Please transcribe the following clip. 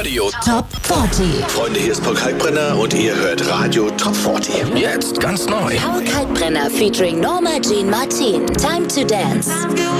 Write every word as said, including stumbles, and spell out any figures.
Radio Top vierzig. Freunde, hier ist Paul Kalkbrenner und ihr hört Radio Top vierzig. Jetzt ganz neu. Paul Kalkbrenner featuring Norma Jean Martin. Time to Dance.